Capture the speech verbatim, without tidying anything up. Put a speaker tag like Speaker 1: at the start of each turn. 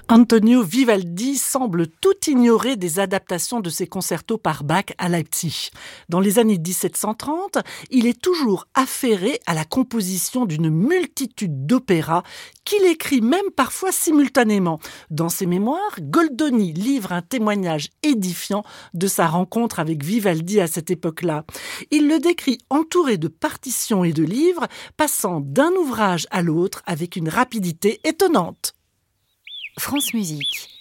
Speaker 1: Antonio Vivaldi semble tout ignorer des adaptations de ses concertos par Bach à Leipzig. Dans les années dix-sept cent trente, il est toujours affairé à la composition d'une multitude d'opéras qu'il écrit même parfois simultanément. Dans ses mémoires, Goldoni livre un témoignage édifiant de sa rencontre avec Vivaldi à cette époque-là. Il le décrit entouré de partitions et de livres, passant d'un ouvrage à l'autre avec une rapidité étonnante.
Speaker 2: France Musique.